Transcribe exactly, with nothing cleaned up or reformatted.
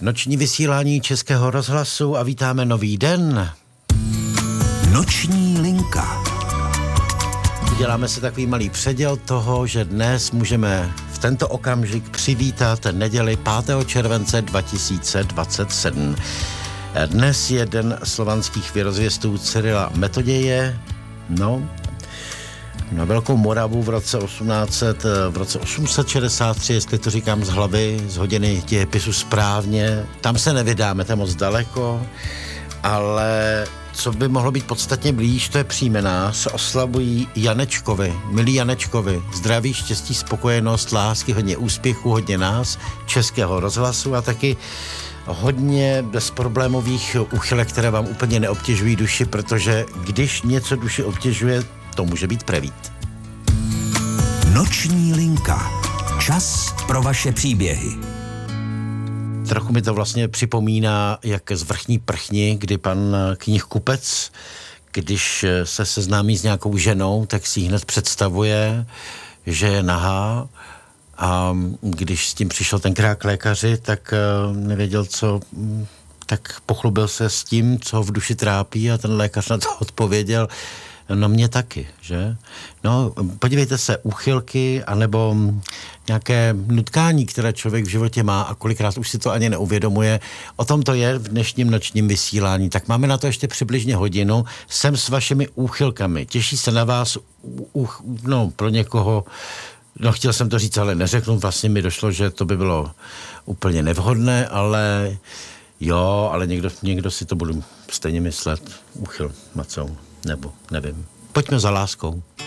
Noční vysílání Českého rozhlasu a vítáme nový den. Noční linka. Uděláme si takový malý předěl toho, že dnes můžeme v tento okamžik přivítat neděli pátého července dva tisíce dvacet sedm. Dnes je den slovanských věrozvěstů Cyrila Metoděje. No, na Velkou Moravu v roce osmnáct set, v roce osm set šedesát tři, jestli to říkám z hlavy, z hodiny dějepisu správně. Tam se nevydáme, to je moc daleko, ale co by mohlo být podstatně blíž, to je příjmená, se oslavují Janečkovi, milí Janečkovi, zdraví, štěstí, spokojenost, lásky, hodně úspěchu, hodně nás, Českého rozhlasu a taky hodně bezproblémových úchylek, které vám úplně neobtěžují duši, protože když něco duši obtěžuje, to může být prevít. Noční linka. Čas pro vaše příběhy. Trochu mi to vlastně připomíná, jak z Vrchní prchni, kdy pan knihkupec, když se seznámí s nějakou ženou, tak si ji hned představuje, že je nahá, a když s tím přišel tenkrát k lékaři, tak nevěděl, co, tak pochlubil se s tím, co v duši trápí, a ten lékař na to odpověděl: no mě taky, že? No, podívejte se, úchylky anebo nějaké nutkání, které člověk v životě má a kolikrát už si to ani neuvědomuje. O tom to je v dnešním nočním vysílání. Tak máme na to ještě přibližně hodinu. Jsem s vašimi úchylkami. Těší se na vás, uch, no, pro někoho, no chtěl jsem to říct, ale neřeknu, vlastně mi došlo, že to by bylo úplně nevhodné, ale jo, ale někdo, někdo si to bude stejně myslet. Úchyl macou, nebo nevím. Pojďme za láskou.